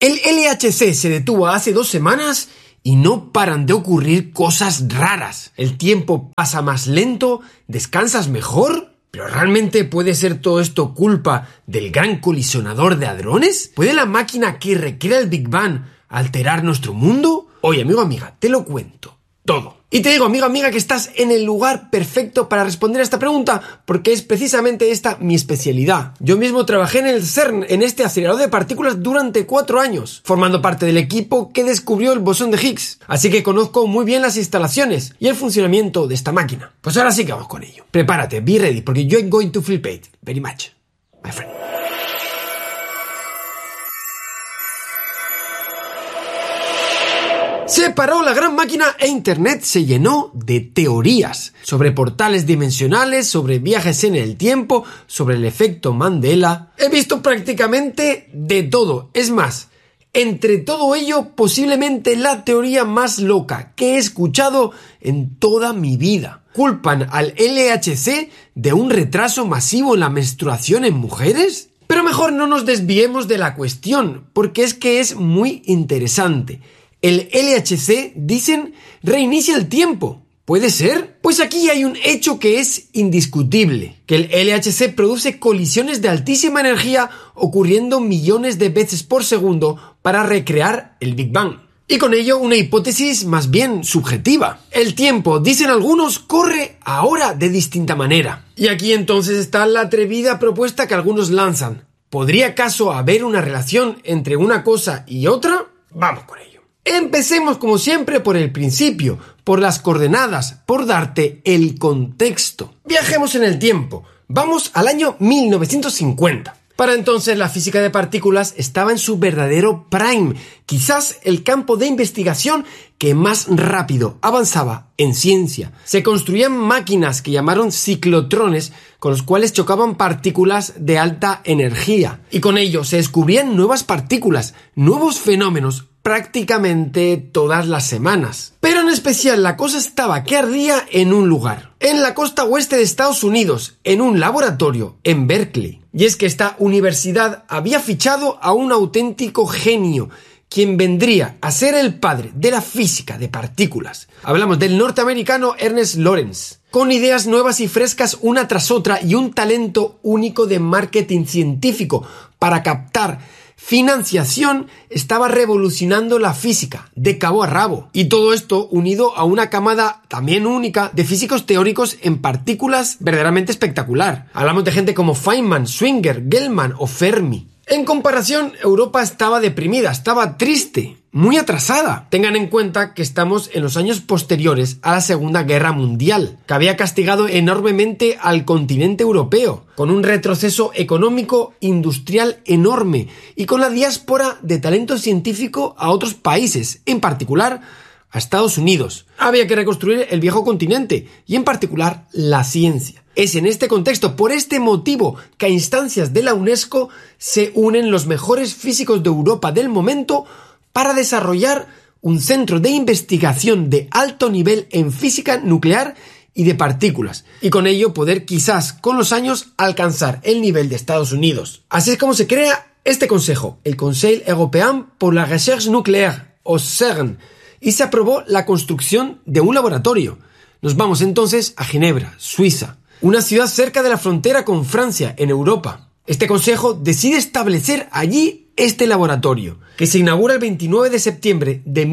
El LHC se detuvo hace 2 semanas y no paran de ocurrir cosas raras. El tiempo pasa más lento, descansas mejor. ¿Pero realmente puede ser todo esto culpa del gran colisionador de hadrones? ¿Puede la máquina que recrea el Big Bang alterar nuestro mundo? Oye, amigo, amiga, te lo cuento todo. Y te digo, amigo, amiga, que estás en el lugar perfecto para responder a esta pregunta, porque es precisamente esta mi especialidad. Yo mismo trabajé en el CERN, en este acelerador de partículas, durante 4 años, formando parte del equipo que descubrió el bosón de Higgs. Así que conozco muy bien las instalaciones y el funcionamiento de esta máquina. Pues ahora sí que vamos con ello. Prepárate, be ready, porque you're going to flip it very much, my friend. Se paró la gran máquina e Internet se llenó de teorías sobre portales dimensionales, sobre viajes en el tiempo, sobre el efecto Mandela. He visto prácticamente de todo. Es más, entre todo ello, posiblemente la teoría más loca que he escuchado en toda mi vida. ¿Culpan al LHC de un retraso masivo en la menstruación en mujeres? Pero mejor no nos desviemos de la cuestión, porque es que es muy interesante. El LHC, dicen, reinicia el tiempo. ¿Puede ser? Pues aquí hay un hecho que es indiscutible, que el LHC produce colisiones de altísima energía ocurriendo millones de veces por segundo para recrear el Big Bang. Y con ello una hipótesis más bien subjetiva. El tiempo, dicen algunos, corre ahora de distinta manera. Y aquí entonces está la atrevida propuesta que algunos lanzan. ¿Podría acaso haber una relación entre una cosa y otra? Vamos con ello. Empecemos como siempre por el principio, por las coordenadas, por darte el contexto. Viajemos en el tiempo. Vamos al año 1950. Para entonces la física de partículas estaba en su verdadero prime, quizás el campo de investigación que más rápido avanzaba en ciencia. Se construían máquinas que llamaron ciclotrones, con los cuales chocaban partículas de alta energía. Y con ello se descubrían nuevas partículas, nuevos fenómenos, prácticamente todas las semanas. Pero en especial la cosa estaba que ardía en un lugar, en la costa oeste de Estados Unidos, en un laboratorio en Berkeley. Y es que esta universidad había fichado a un auténtico genio, quien vendría a ser el padre de la física de partículas. Hablamos del norteamericano Ernest Lawrence, con ideas nuevas y frescas una tras otra y un talento único de marketing científico para captar financiación. Estaba revolucionando la física de cabo a rabo, y todo esto unido a una camada también única de físicos teóricos en partículas verdaderamente espectacular. Hablamos de gente como Feynman, Schwinger, Gell-Mann o Fermi. En comparación, Europa estaba deprimida, estaba triste, muy atrasada. Tengan en cuenta que estamos en los años posteriores a la Segunda Guerra Mundial, que había castigado enormemente al continente europeo, con un retroceso económico industrial enorme y con la diáspora de talento científico a otros países, en particular a Estados Unidos. Había que reconstruir el viejo continente y en particular la ciencia. Es en este contexto, por este motivo, que a instancias de la UNESCO se unen los mejores físicos de Europa del momento para desarrollar un centro de investigación de alto nivel en física nuclear y de partículas, y con ello poder quizás con los años alcanzar el nivel de Estados Unidos. Así es como se crea este consejo, el Conseil Européen pour la Recherche Nucléaire, o CERN, y se aprobó la construcción de un laboratorio. Nos vamos entonces a Ginebra, Suiza, una ciudad cerca de la frontera con Francia, en Europa. Este consejo decide establecer allí este laboratorio, que se inaugura el 29 de septiembre de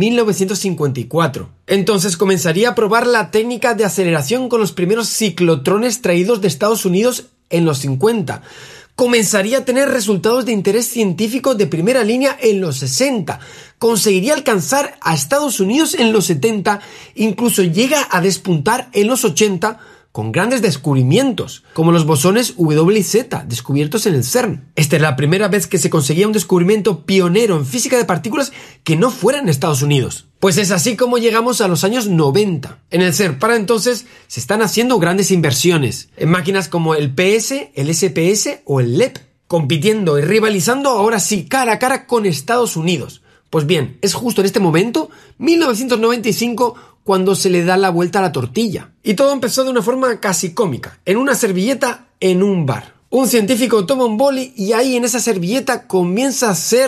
1954. Entonces comenzaría a probar la técnica de aceleración con los primeros ciclotrones traídos de Estados Unidos en los 50. Comenzaría a tener resultados de interés científico de primera línea en los 60. Conseguiría alcanzar a Estados Unidos en los 70. Incluso llega a despuntar en los 80 con grandes descubrimientos, como los bosones W y Z, descubiertos en el CERN. Esta es la primera vez que se conseguía un descubrimiento pionero en física de partículas que no fuera en Estados Unidos. Pues es así como llegamos a los años 90. En el CERN, para entonces, se están haciendo grandes inversiones en máquinas como el PS, el SPS o el LEP, compitiendo y rivalizando ahora sí cara a cara con Estados Unidos. Pues bien, es justo en este momento, 1995, cuando se le da la vuelta a la tortilla. Y todo empezó de una forma casi cómica, en una servilleta en un bar. Un científico toma un boli y ahí en esa servilleta comienza a ser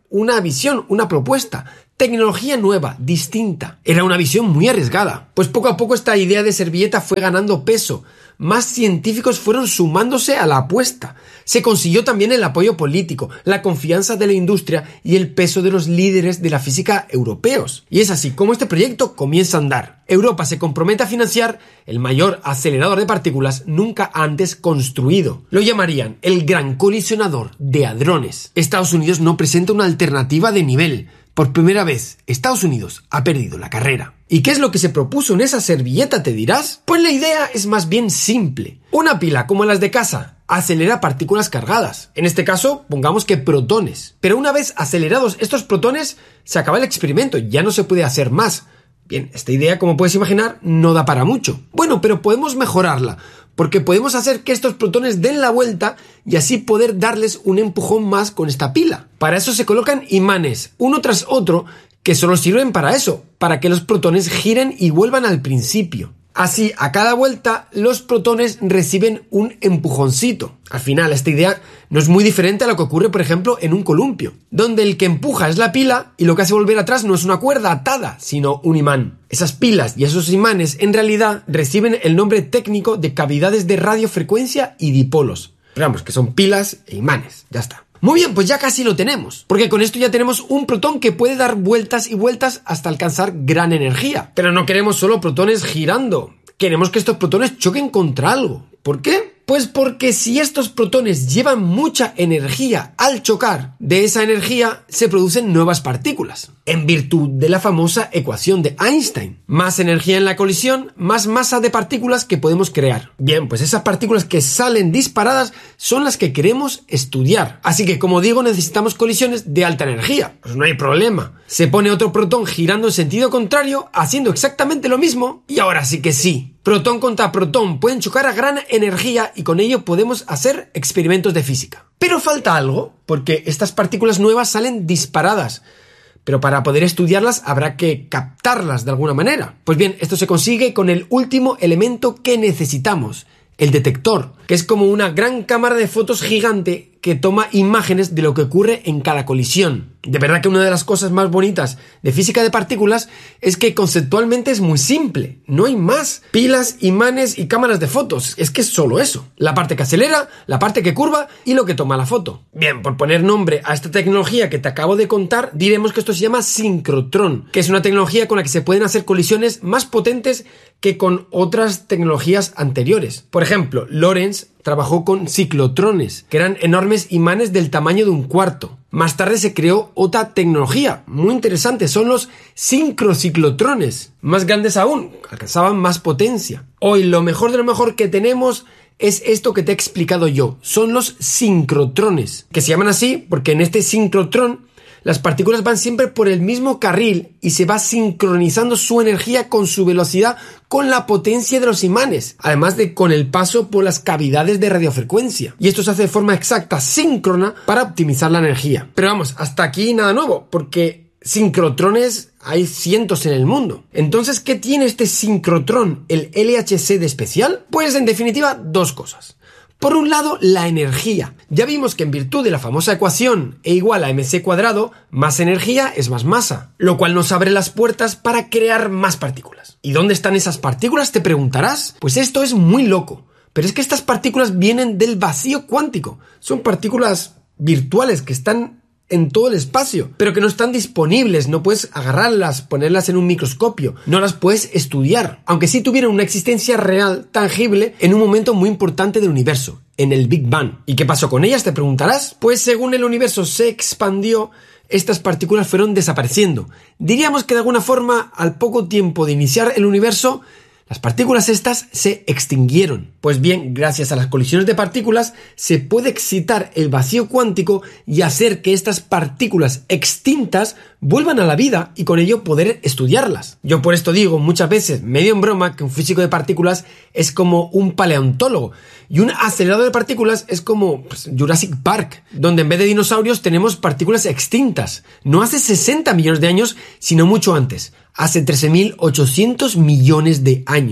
una visión, una propuesta. Tecnología nueva, distinta. Era una visión muy arriesgada. Pues poco a poco esta idea de servilleta fue ganando peso. Más científicos fueron sumándose a la apuesta. Se consiguió también el apoyo político, la confianza de la industria y el peso de los líderes de la física europeos. Y es así como este proyecto comienza a andar. Europa se compromete a financiar el mayor acelerador de partículas nunca antes construido. Lo llamarían el Gran Colisionador de Hadrones. Estados Unidos no presenta una alternativa de nivel. Por primera vez, Estados Unidos ha perdido la carrera. ¿Y qué es lo que se propuso en esa servilleta, te dirás? Pues la idea es más bien simple. Una pila como las de casa acelera partículas cargadas. En este caso, pongamos que protones. Pero una vez acelerados estos protones, se acaba el experimento, ya no se puede hacer más. Bien, esta idea, como puedes imaginar, no da para mucho. Bueno, pero podemos mejorarla, porque podemos hacer que estos protones den la vuelta y así poder darles un empujón más con esta pila. Para eso se colocan imanes, uno tras otro, que solo sirven para eso, para que los protones giren y vuelvan al principio. Así, a cada vuelta, los protones reciben un empujoncito. Al final, esta idea no es muy diferente a lo que ocurre, por ejemplo, en un columpio, donde el que empuja es la pila y lo que hace volver atrás no es una cuerda atada, sino un imán. Esas pilas y esos imanes, en realidad, reciben el nombre técnico de cavidades de radiofrecuencia y dipolos. Pero vamos, que son pilas e imanes. Ya está. Muy bien, pues ya casi lo tenemos, porque con esto ya tenemos un protón que puede dar vueltas y vueltas hasta alcanzar gran energía. Pero no queremos solo protones girando, queremos que estos protones choquen contra algo. ¿Por qué? Pues porque si estos protones llevan mucha energía al chocar, de esa energía se producen nuevas partículas, en virtud de la famosa ecuación de Einstein. Más energía en la colisión, más masa de partículas que podemos crear. Bien, pues esas partículas que salen disparadas son las que queremos estudiar. Así que, como digo, necesitamos colisiones de alta energía. Pues no hay problema. Se pone otro protón girando en sentido contrario, haciendo exactamente lo mismo, y ahora sí que sí. Protón contra protón pueden chocar a gran energía y con ello podemos hacer experimentos de física. Pero falta algo, porque estas partículas nuevas salen disparadas. Pero para poder estudiarlas habrá que captarlas de alguna manera. Pues bien, esto se consigue con el último elemento que necesitamos, el detector, que es como una gran cámara de fotos gigante que toma imágenes de lo que ocurre en cada colisión. De verdad que una de las cosas más bonitas de física de partículas es que conceptualmente es muy simple, no hay más. Pilas, imanes y cámaras de fotos, es que es solo eso. La parte que acelera, la parte que curva y lo que toma la foto. Bien, por poner nombre a esta tecnología que te acabo de contar, diremos que esto se llama sincrotrón, que es una tecnología con la que se pueden hacer colisiones más potentes que con otras tecnologías anteriores. Por ejemplo, Lorentz trabajó con ciclotrones, que eran enormes imanes del tamaño de un cuarto. Más tarde se creó otra tecnología muy interesante, son los sincrociclotrones, más grandes aún, alcanzaban más potencia. Hoy lo mejor de lo mejor que tenemos es esto que te he explicado yo, son los sincrotrones, que se llaman así porque en este sincrotrón las partículas van siempre por el mismo carril y se va sincronizando su energía con su velocidad con la potencia de los imanes, además de con el paso por las cavidades de radiofrecuencia. Y esto se hace de forma exacta, síncrona, para optimizar la energía. Pero vamos, hasta aquí nada nuevo, porque sincrotrones hay cientos en el mundo. Entonces, ¿qué tiene este sincrotrón, el LHC de especial? Pues en definitiva, dos cosas. Por un lado, la energía. Ya vimos que en virtud de la famosa ecuación E igual a mc cuadrado, más energía es más masa, lo cual nos abre las puertas para crear más partículas. ¿Y dónde están esas partículas?, te preguntarás. Pues esto es muy loco, pero es que estas partículas vienen del vacío cuántico. Son partículas virtuales que están en todo el espacio, pero que no están disponibles, no puedes agarrarlas, ponerlas en un microscopio, no las puedes estudiar, aunque sí tuvieron una existencia real, tangible, en un momento muy importante del universo, en el Big Bang. ¿Y qué pasó con ellas?, te preguntarás. Pues según el universo se expandió, estas partículas fueron desapareciendo. Diríamos que de alguna forma, al poco tiempo de iniciar el universo, las partículas estas se extinguieron. Pues bien, gracias a las colisiones de partículas se puede excitar el vacío cuántico y hacer que estas partículas extintas vuelvan a la vida y con ello poder estudiarlas. Yo por esto digo muchas veces, medio en broma, que un físico de partículas es como un paleontólogo y un acelerador de partículas es como Jurassic Park, donde en vez de dinosaurios tenemos partículas extintas. No hace 60 millones de años, sino mucho antes. Hace 13.800 millones de años.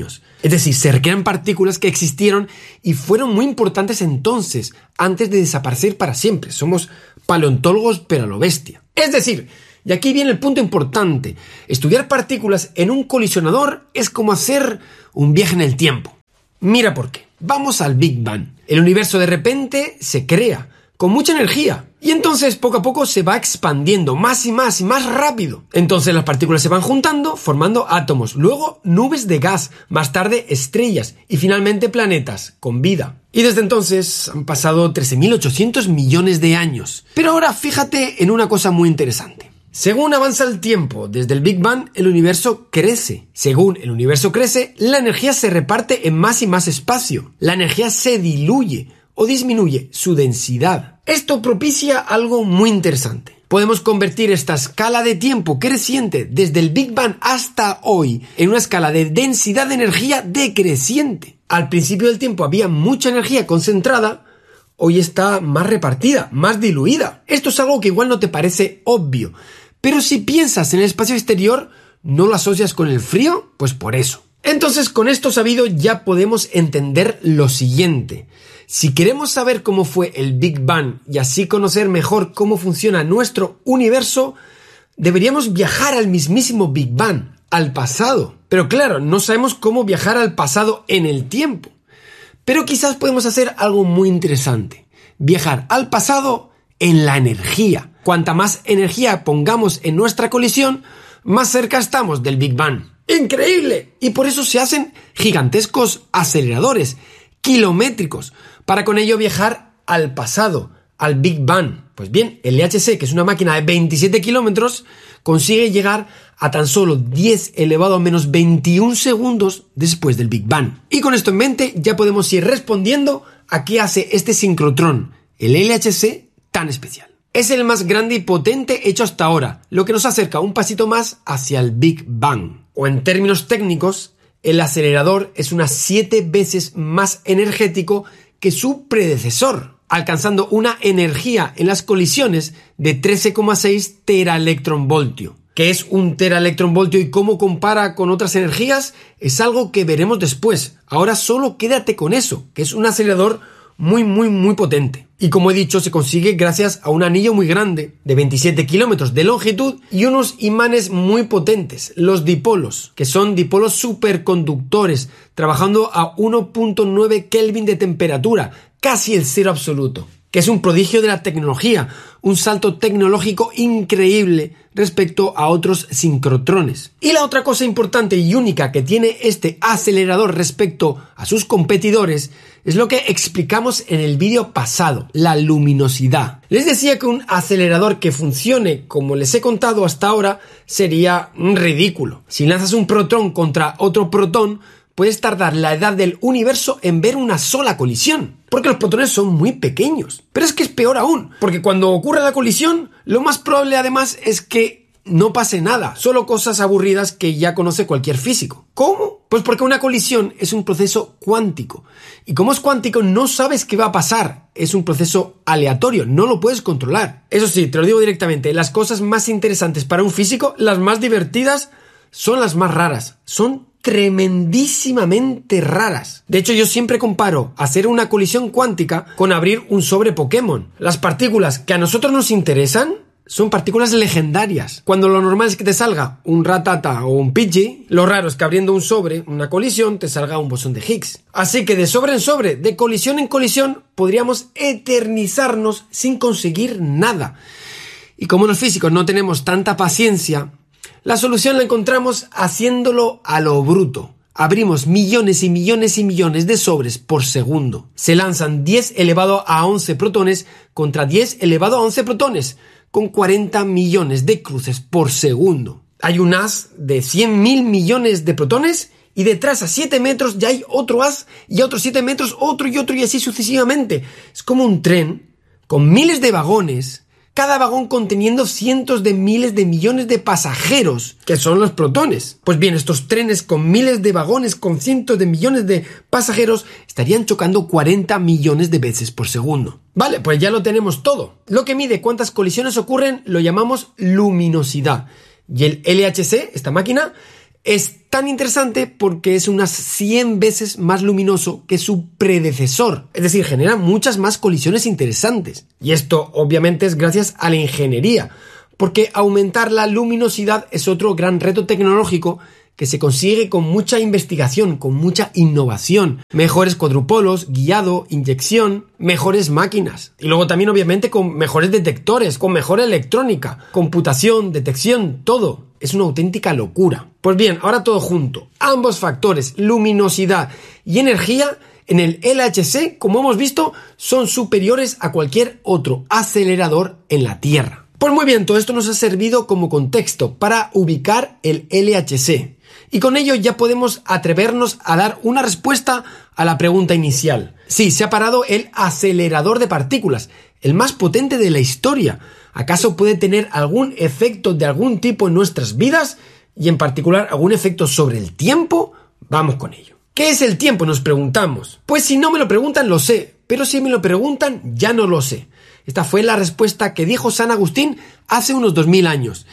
Es decir, se recrean partículas que existieron y fueron muy importantes entonces, antes de desaparecer para siempre. Somos paleontólogos pero a lo bestia. Es decir, y aquí viene el punto importante, estudiar partículas en un colisionador es como hacer un viaje en el tiempo. Mira por qué. Vamos al Big Bang. El universo de repente se crea, con mucha energía. Y entonces poco a poco se va expandiendo más y más y más rápido. Entonces las partículas se van juntando, formando átomos, luego nubes de gas, más tarde estrellas y finalmente planetas, con vida. Y desde entonces han pasado 13.800 millones de años. Pero ahora fíjate en una cosa muy interesante. Según avanza el tiempo, desde el Big Bang, el universo crece. Según el universo crece, la energía se reparte en más y más espacio. La energía se diluye o disminuye su densidad. Esto propicia algo muy interesante. Podemos convertir esta escala de tiempo creciente desde el Big Bang hasta hoy en una escala de densidad de energía decreciente. Al principio del tiempo había mucha energía concentrada, hoy está más repartida, más diluida. Esto es algo que igual no te parece obvio, pero si piensas en el espacio exterior, ¿no lo asocias con el frío? Pues por eso. Entonces, con esto sabido ya podemos entender lo siguiente. Si queremos saber cómo fue el Big Bang y así conocer mejor cómo funciona nuestro universo, deberíamos viajar al mismísimo Big Bang, al pasado. Pero claro, no sabemos cómo viajar al pasado en el tiempo. Pero quizás podemos hacer algo muy interesante. Viajar al pasado en la energía. Cuanta más energía pongamos en nuestra colisión, más cerca estamos del Big Bang. ¡Increíble! Y por eso se hacen gigantescos aceleradores, kilométricos, para con ello viajar al pasado, al Big Bang. Pues bien, el LHC, que es una máquina de 27 kilómetros, consigue llegar a tan solo 10 elevado a menos 21 segundos después del Big Bang. Y con esto en mente ya podemos ir respondiendo a qué hace este sincrotrón, el LHC, tan especial. Es el más grande y potente hecho hasta ahora, lo que nos acerca un pasito más hacia el Big Bang. O en términos técnicos, el acelerador es unas 7 veces más energético que su predecesor, alcanzando una energía en las colisiones de 13,6 teraelectronvoltio. ¿Qué es un teraelectronvoltio y cómo compara con otras energías? Es algo que veremos después. Ahora solo quédate con eso, que es un acelerador muy potente. Y como he dicho, se consigue gracias a un anillo muy grande, de 27 kilómetros de longitud y unos imanes muy potentes, los dipolos, que son dipolos superconductores, trabajando a 1.9 Kelvin de temperatura, casi el cero absoluto, que es un prodigio de la tecnología, un salto tecnológico increíble respecto a otros sincrotrones. Y la otra cosa importante y única que tiene este acelerador respecto a sus competidores es lo que explicamos en el vídeo pasado, la luminosidad. Les decía que un acelerador que funcione como les he contado hasta ahora sería ridículo. Si lanzas un protón contra otro protón, puedes tardar la edad del universo en ver una sola colisión, porque los protones son muy pequeños. Pero es que es peor aún, porque cuando ocurre la colisión, lo más probable además es que no pase nada, solo cosas aburridas que ya conoce cualquier físico. ¿Cómo? Pues porque una colisión es un proceso cuántico, y como es cuántico no sabes qué va a pasar, es un proceso aleatorio, no lo puedes controlar. Eso sí, te lo digo directamente, las cosas más interesantes para un físico, las más divertidas, son las más raras, son tremendísimamente raras. De hecho, yo siempre comparo hacer una colisión cuántica con abrir un sobre Pokémon. Las partículas que a nosotros nos interesan son partículas legendarias. Cuando lo normal es que te salga un Ratata o un Pidgey, lo raro es que abriendo un sobre, una colisión, te salga un bosón de Higgs. Así que de sobre en sobre, de colisión en colisión, podríamos eternizarnos sin conseguir nada. Y como los físicos no tenemos tanta paciencia, la solución la encontramos haciéndolo a lo bruto. Abrimos millones y millones y millones de sobres por segundo. Se lanzan 10 elevado a 11 protones contra 10 elevado a 11 protones, con 40 millones de cruces por segundo. Hay un haz de 100.000 millones de protones y detrás a 7 metros ya hay otro haz y a otros 7 metros otro y así sucesivamente. Es como un tren con miles de vagones, cada vagón conteniendo cientos de miles de millones de pasajeros, que son los protones. Pues bien, estos trenes con miles de vagones con cientos de millones de pasajeros estarían chocando 40 millones de veces por segundo. Vale, pues ya lo tenemos todo. Lo que mide cuántas colisiones ocurren lo llamamos luminosidad. Y el LHC, esta máquina, Es tan interesante porque es unas 100 veces más luminoso que su predecesor, es decir, genera muchas más colisiones interesantes. Y esto obviamente es gracias a la ingeniería, porque aumentar la luminosidad es otro gran reto tecnológico que se consigue con mucha investigación, con mucha innovación, mejores cuadrupolos, guiado, inyección, mejores máquinas. Y luego también obviamente con mejores detectores, con mejor electrónica, computación, detección, todo. Es una auténtica locura. Pues bien, ahora todo junto. Ambos factores, luminosidad y energía, en el LHC, como hemos visto, son superiores a cualquier otro acelerador en la Tierra. Pues muy bien, todo esto nos ha servido como contexto para ubicar el LHC. Y con ello ya podemos atrevernos a dar una respuesta a la pregunta inicial. Sí, se ha parado el acelerador de partículas, el más potente de la historia. ¿Acaso puede tener algún efecto de algún tipo en nuestras vidas? Y en particular, ¿algún efecto sobre el tiempo? Vamos con ello. ¿Qué es el tiempo?, nos preguntamos. Pues si no me lo preguntan, lo sé. Pero si me lo preguntan, ya no lo sé. Esta fue la respuesta que dijo San Agustín hace unos 2000 años.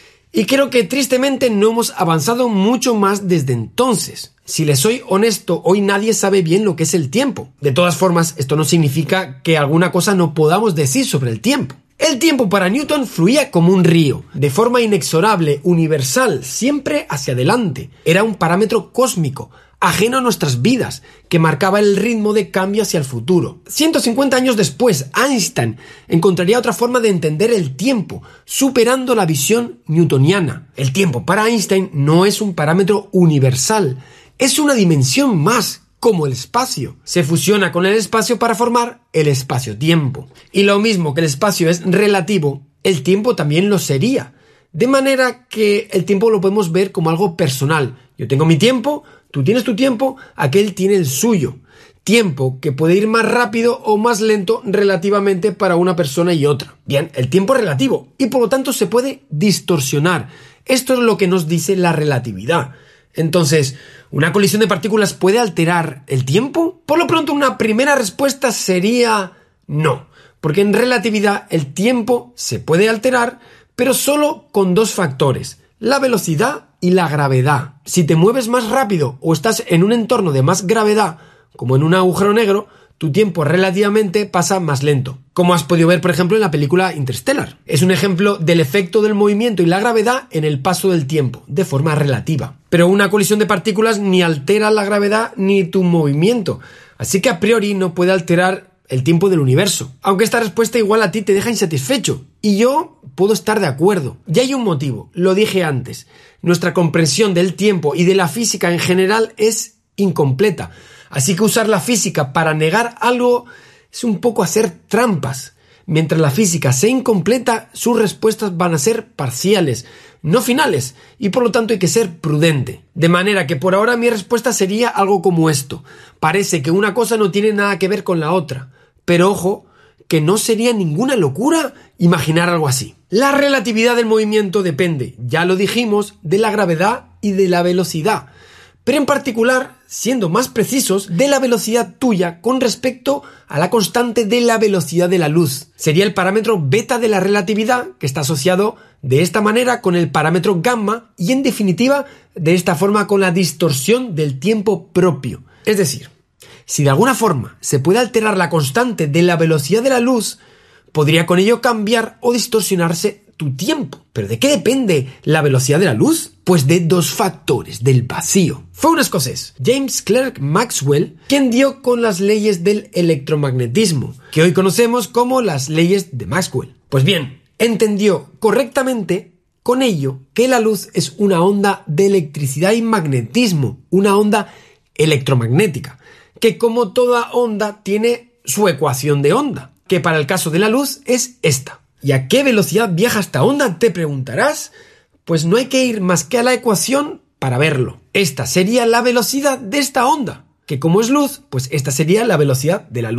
Y creo que tristemente no hemos avanzado mucho más desde entonces. Si les soy honesto, hoy nadie sabe bien lo que es el tiempo. De todas formas, esto no significa que alguna cosa no podamos decir sobre el tiempo. El tiempo para Newton fluía como un río, de forma inexorable, universal, siempre hacia adelante. Era un parámetro cósmico, ajeno a nuestras vidas, que marcaba el ritmo de cambio hacia el futuro. 150 años después, Einstein encontraría otra forma de entender el tiempo, superando la visión newtoniana. El tiempo para Einstein no es un parámetro universal, es una dimensión más, como el espacio. Se fusiona con el espacio para formar el espacio-tiempo. Y lo mismo que el espacio es relativo, el tiempo también lo sería. De manera que el tiempo lo podemos ver como algo personal. Yo tengo mi tiempo, tú tienes tu tiempo, aquel tiene el suyo. Tiempo que puede ir más rápido o más lento relativamente para una persona y otra. Bien, el tiempo es relativo y por lo tanto se puede distorsionar. Esto es lo que nos dice la relatividad. Entonces, ¿una colisión de partículas puede alterar el tiempo? Por lo pronto, una primera respuesta sería no, porque en relatividad el tiempo se puede alterar, pero solo con dos factores, la velocidad y la gravedad. Si te mueves más rápido o estás en un entorno de más gravedad, como en un agujero negro, tu tiempo relativamente pasa más lento, como has podido ver por ejemplo en la película Interstellar. Es un ejemplo del efecto del movimiento y la gravedad en el paso del tiempo, de forma relativa. Pero una colisión de partículas ni altera la gravedad ni tu movimiento, así que a priori no puede alterar el tiempo del universo. Aunque esta respuesta igual a ti te deja insatisfecho, y yo puedo estar de acuerdo. Ya hay un motivo, lo dije antes. Nuestra comprensión del tiempo y de la física en general es incompleta. Así que usar la física para negar algo es un poco hacer trampas. Mientras la física sea incompleta, sus respuestas van a ser parciales, no finales, y por lo tanto hay que ser prudente. De manera que por ahora mi respuesta sería algo como esto. Parece que una cosa no tiene nada que ver con la otra. Pero ojo, que no sería ninguna locura imaginar algo así. La relatividad del movimiento depende, ya lo dijimos, de la gravedad y de la velocidad. Pero en particular, siendo más precisos, de la velocidad tuya con respecto a la constante de la velocidad de la luz. Sería el parámetro beta de la relatividad, que está asociado de esta manera con el parámetro gamma y en definitiva de esta forma con la distorsión del tiempo propio. Es decir, si de alguna forma se puede alterar la constante de la velocidad de la luz, podría con ello cambiar o distorsionarse tu tiempo. ¿Pero de qué depende la velocidad de la luz? Pues de dos factores, del vacío. Fue un escocés, James Clerk Maxwell, quien dio con las leyes del electromagnetismo, que hoy conocemos como las leyes de Maxwell. Pues bien, entendió correctamente con ello que la luz es una onda de electricidad y magnetismo, una onda electromagnética, que como toda onda tiene su ecuación de onda, que para el caso de la luz es esta. ¿Y a qué velocidad viaja esta onda?, te preguntarás. Pues no hay que ir más que a la ecuación para verlo. Esta sería la velocidad de esta onda, que como es luz, pues esta sería la velocidad de la luz.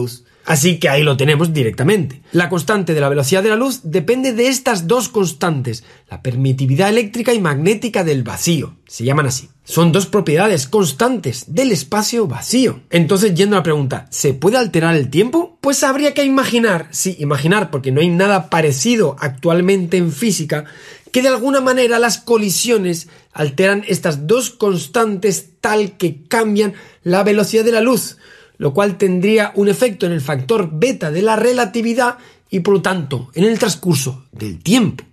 Así que ahí lo tenemos directamente. La constante de la velocidad de la luz depende de estas dos constantes, la permitividad eléctrica y magnética del vacío. Se llaman así. Son dos propiedades constantes del espacio vacío. Entonces, yendo a la pregunta, ¿se puede alterar el tiempo? Pues habría que imaginar, porque no hay nada parecido actualmente en física, que de alguna manera las colisiones alteran estas dos constantes tal que cambian la velocidad de la luz, lo cual tendría un efecto en el factor beta de la relatividad y por lo tanto en el transcurso del tiempo.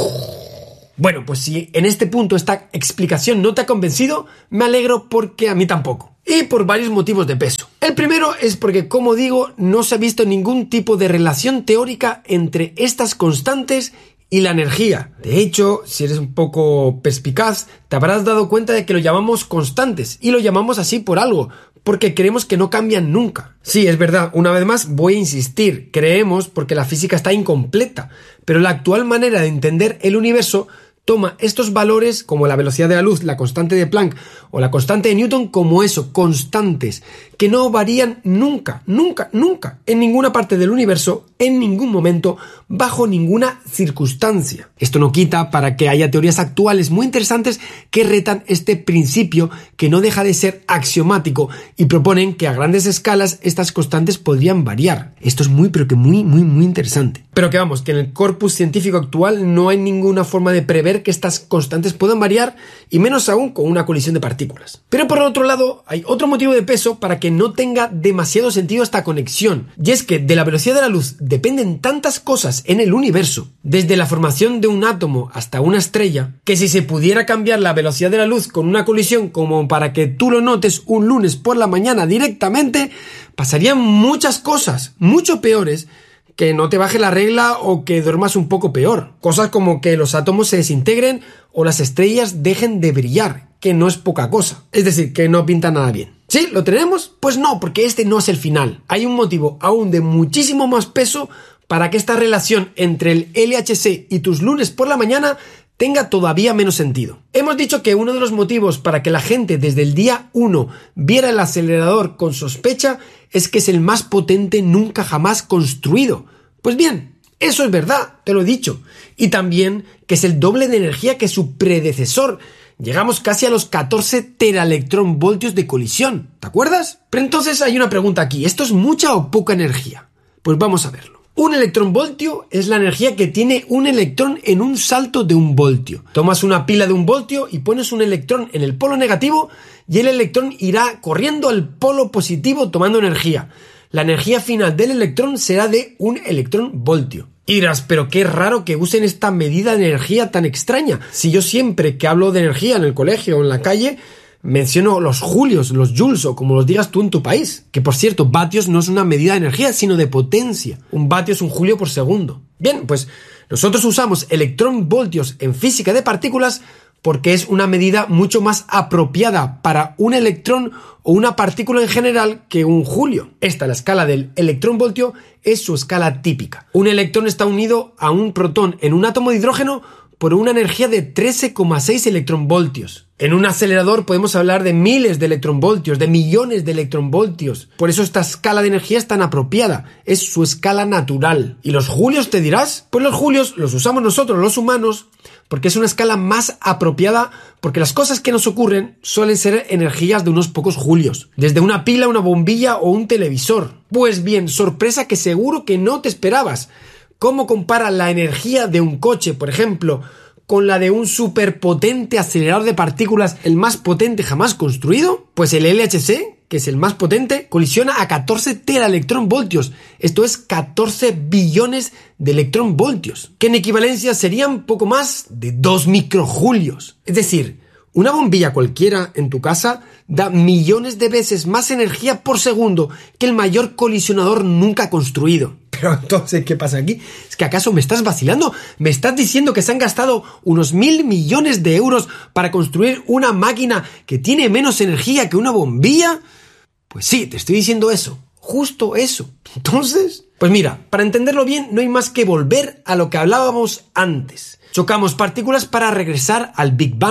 Bueno, pues si en este punto esta explicación no te ha convencido, me alegro porque a mí tampoco. Y por varios motivos de peso. El primero es porque, como digo, no se ha visto ningún tipo de relación teórica entre estas constantes y la energía. De hecho, si eres un poco perspicaz, te habrás dado cuenta de que lo llamamos constantes, y lo llamamos así por algo, porque creemos que no cambian nunca. Sí, es verdad, una vez más voy a insistir, creemos porque la física está incompleta, pero la actual manera de entender el universo toma estos valores como la velocidad de la luz, la constante de Planck o la constante de Newton como eso, constantes, que no varían nunca, nunca, nunca, en ninguna parte del universo, en ningún momento, bajo ninguna circunstancia. Esto no quita para que haya teorías actuales muy interesantes que retan este principio que no deja de ser axiomático y proponen que a grandes escalas estas constantes podrían variar. Esto es muy, pero que muy interesante. Pero que vamos, que en el corpus científico actual no hay ninguna forma de prever que estas constantes puedan variar, y menos aún con una colisión de partículas. Pero por otro lado, hay otro motivo de peso para que no tenga demasiado sentido esta conexión, y es que de la velocidad de la luz dependen tantas cosas en el universo, desde la formación de un átomo hasta una estrella, que si se pudiera cambiar la velocidad de la luz con una colisión como para que tú lo notes un lunes por la mañana directamente, pasarían muchas cosas, mucho peores, que no te baje la regla o que duermas un poco peor. Cosas como que los átomos se desintegren o las estrellas dejen de brillar, que no es poca cosa. Es decir, que no pinta nada bien. ¿Sí? ¿Lo tenemos? Pues no, porque este no es el final. Hay un motivo aún de muchísimo más peso para que esta relación entre el LHC y tus lunes por la mañana tenga todavía menos sentido. Hemos dicho que uno de los motivos para que la gente desde el día 1 viera el acelerador con sospecha es que es el más potente nunca jamás construido. Pues bien, eso es verdad, te lo he dicho. Y también que es el doble de energía que su predecesor. Llegamos casi a los 14 teraelectronvoltios de colisión, ¿te acuerdas? Pero entonces hay una pregunta aquí, ¿esto es mucha o poca energía? Pues vamos a verlo. Un electronvoltio es la energía que tiene un electrón en un salto de un voltio. Tomas una pila de un voltio y pones un electrón en el polo negativo y el electrón irá corriendo al polo positivo tomando energía. La energía final del electrón será de un electronvoltio. Y dirás, pero qué raro que usen esta medida de energía tan extraña. Si yo siempre que hablo de energía en el colegio o en la calle menciono los julios, los joules o como los digas tú en tu país. Que por cierto, vatios no es una medida de energía, sino de potencia. Un vatio es un julio por segundo. Bien, pues nosotros usamos electronvoltios en física de partículas porque es una medida mucho más apropiada para un electrón o una partícula en general que un julio. La escala del electronvoltio es su escala típica. Un electrón está unido a un protón en un átomo de hidrógeno por una energía de 13,6 electronvoltios. En un acelerador podemos hablar de miles de electronvoltios, de millones de electronvoltios. Por eso esta escala de energía es tan apropiada. Es su escala natural. ¿Y los julios te dirás? Pues los julios los usamos nosotros, los humanos, porque es una escala más apropiada, porque las cosas que nos ocurren suelen ser energías de unos pocos julios. Desde una pila, una bombilla o un televisor. Pues bien, sorpresa que seguro que no te esperabas. ¿Cómo compara la energía de un coche, por ejemplo, con la de un superpotente acelerador de partículas, el más potente jamás construido? Pues el LHC, que es el más potente, colisiona a 14 teraelectronvoltios. Esto es 14 billones de electronvoltios, que en equivalencia serían poco más de 2 microjulios. Es decir, una bombilla cualquiera en tu casa da millones de veces más energía por segundo que el mayor colisionador nunca construido. Pero entonces, ¿qué pasa aquí? ¿Es que acaso me estás vacilando? ¿Me estás diciendo que se han gastado unos 1.000 millones de euros para construir una máquina que tiene menos energía que una bombilla? Pues sí, te estoy diciendo eso. Justo eso. Entonces, pues mira, para entenderlo bien no hay más que volver a lo que hablábamos antes. Chocamos partículas para regresar al Big Bang.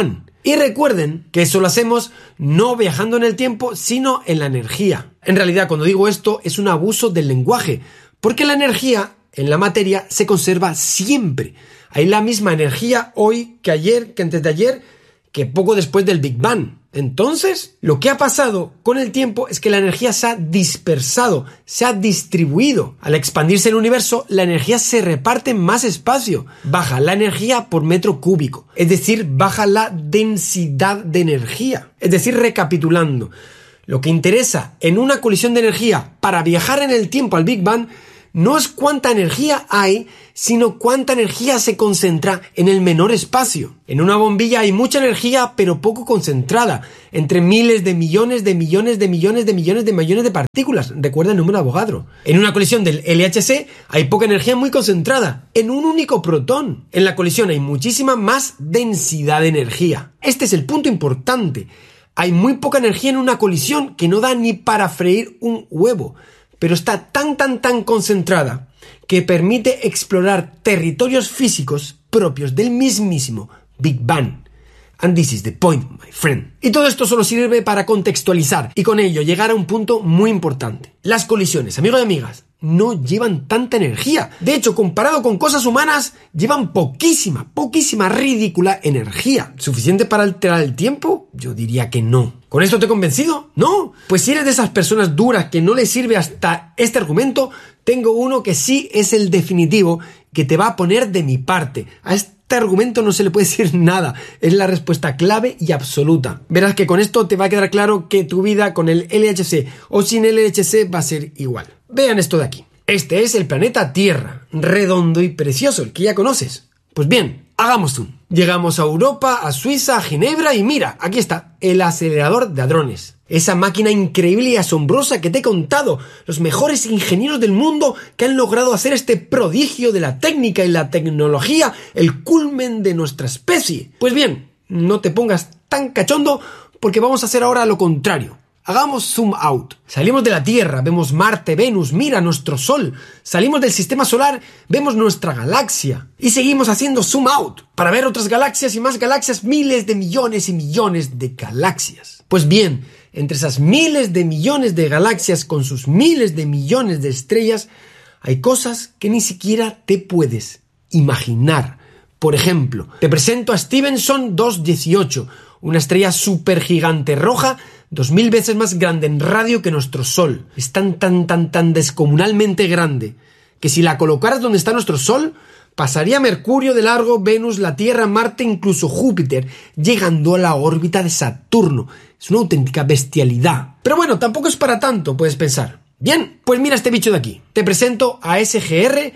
Y recuerden que eso lo hacemos no viajando en el tiempo, sino en la energía. En realidad, cuando digo esto, es un abuso del lenguaje, porque la energía en la materia se conserva siempre. Hay la misma energía hoy que ayer, que antes de ayer, que poco después del Big Bang. Entonces, lo que ha pasado con el tiempo es que la energía se ha dispersado, se ha distribuido. Al expandirse el universo, la energía se reparte en más espacio. Baja la energía por metro cúbico, es decir, baja la densidad de energía. Es decir, recapitulando, lo que interesa en una colisión de energía para viajar en el tiempo al Big Bang no es cuánta energía hay, sino cuánta energía se concentra en el menor espacio. En una bombilla hay mucha energía, pero poco concentrada, entre miles de millones de millones de millones de millones de millones de partículas. Recuerda el número de Avogadro. En una colisión del LHC hay poca energía muy concentrada, en un único protón. En la colisión hay muchísima más densidad de energía. Este es el punto importante. Hay muy poca energía en una colisión que no da ni para freír un huevo, pero está tan concentrada que permite explorar territorios físicos propios del mismísimo Big Bang. And this is the point, my friend. Y todo esto solo sirve para contextualizar y con ello llegar a un punto muy importante. Las colisiones, amigos y amigas, no llevan tanta energía. De hecho, comparado con cosas humanas, llevan poquísima, ridícula energía. ¿Suficiente para alterar el tiempo? Yo diría que no. ¿Con esto te he convencido? ¿No? Pues si eres de esas personas duras que no les sirve hasta este argumento, tengo uno que sí es el definitivo, que te va a poner de mi parte. A este argumento no se le puede decir nada. Es la respuesta clave y absoluta. Verás que con esto te va a quedar claro que tu vida con el LHC o sin el LHC va a ser igual. Vean esto de aquí. Este es el planeta Tierra, redondo y precioso, el que ya conoces. Pues bien, hagamos zoom. Llegamos a Europa, a Suiza, a Ginebra y mira, aquí está, el acelerador de hadrones. Esa máquina increíble y asombrosa que te he contado, los mejores ingenieros del mundo que han logrado hacer este prodigio de la técnica y la tecnología, el culmen de nuestra especie. Pues bien, no te pongas tan cachondo porque vamos a hacer ahora lo contrario. Hagamos zoom out. Salimos de la Tierra, vemos Marte, Venus, mira nuestro Sol. Salimos del sistema solar, vemos nuestra galaxia. Y seguimos haciendo zoom out para ver otras galaxias y más galaxias, miles de millones y millones de galaxias. Pues bien, entre esas miles de millones de galaxias con sus miles de millones de estrellas, hay cosas que ni siquiera te puedes imaginar. Por ejemplo, te presento a Stephenson 218, una estrella supergigante roja 2000 veces más grande en radio que nuestro Sol. Es tan descomunalmente grande que si la colocaras donde está nuestro Sol, pasaría Mercurio de largo, Venus, la Tierra, Marte, incluso Júpiter, llegando a la órbita de Saturno. Es una auténtica bestialidad. Pero bueno, tampoco es para tanto, puedes pensar. Bien, pues mira este bicho de aquí. Te presento a SGR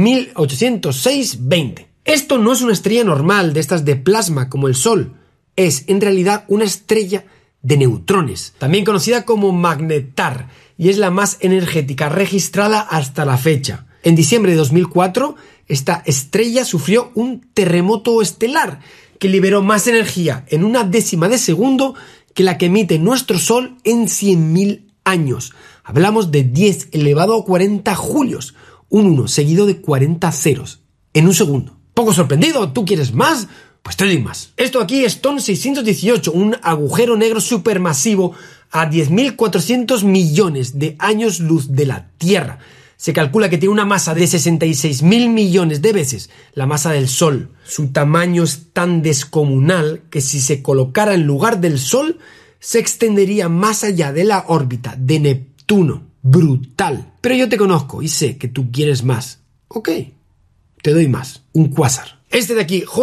1806-20. Esto no es una estrella normal de estas de plasma como el Sol. Es en realidad una estrella de neutrones, también conocida como magnetar, y es la más energética registrada hasta la fecha. En diciembre de 2004, esta estrella sufrió un terremoto estelar que liberó más energía en una décima de segundo que la que emite nuestro Sol en 100.000 años. Hablamos de 10 elevado a 40 julios, un 1 seguido de 40 ceros, en un segundo. ¿Poco sorprendido? ¿Tú quieres más? Pues te doy más. Esto aquí es TON 618, un agujero negro supermasivo a 10.400 millones de años luz de la Tierra. Se calcula que tiene una masa de 66.000 millones de veces la masa del Sol. Su tamaño es tan descomunal que si se colocara en lugar del Sol, se extendería más allá de la órbita de Neptuno. Brutal. Pero yo te conozco y sé que tú quieres más. Ok, te doy más. Un cuásar. Este de aquí,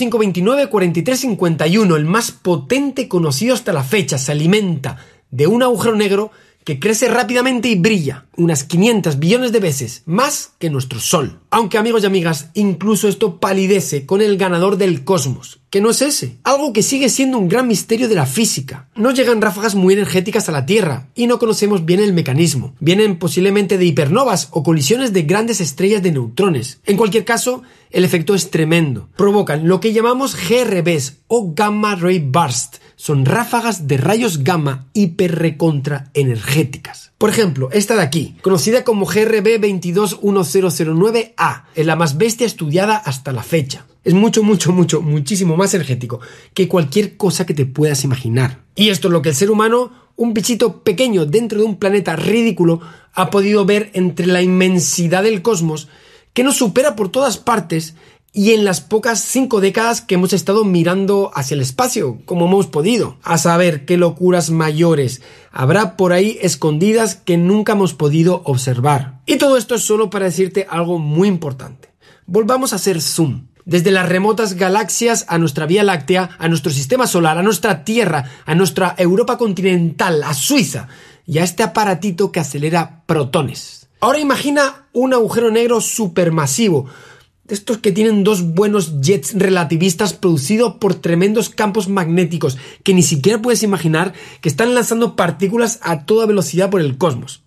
J05294351, el más potente conocido hasta la fecha, se alimenta de un agujero negro que crece rápidamente y brilla unas 500 billones de veces más que nuestro Sol. Aunque, amigos y amigas, incluso esto palidece con el ganador del cosmos, que no es ese. Algo que sigue siendo un gran misterio de la física. No llegan ráfagas muy energéticas a la Tierra y no conocemos bien el mecanismo. Vienen posiblemente de hipernovas o colisiones de grandes estrellas de neutrones. En cualquier caso, el efecto es tremendo. Provocan lo que llamamos GRBs o Gamma Ray Burst. son ráfagas de rayos gamma hiperrecontraenergéticas. Por ejemplo, esta de aquí, conocida como GRB 221009A, es la más bestia estudiada hasta la fecha. Es muchísimo más energético que cualquier cosa que te puedas imaginar. Y esto es lo que el ser humano, un bichito pequeño dentro de un planeta ridículo, ha podido ver entre la inmensidad del cosmos, que nos supera por todas partes, y en las pocas 5 décadas que hemos estado mirando hacia el espacio, como hemos podido. A saber qué locuras mayores habrá por ahí escondidas que nunca hemos podido observar. Y todo esto es solo para decirte algo muy importante. Volvamos a hacer zoom. Desde las remotas galaxias a nuestra Vía Láctea, a nuestro sistema solar, a nuestra Tierra, a nuestra Europa continental, a Suiza y a este aparatito que acelera protones. Ahora imagina un agujero negro supermasivo, de estos que tienen 2 buenos jets relativistas producidos por tremendos campos magnéticos que ni siquiera puedes imaginar, que están lanzando partículas a toda velocidad por el cosmos.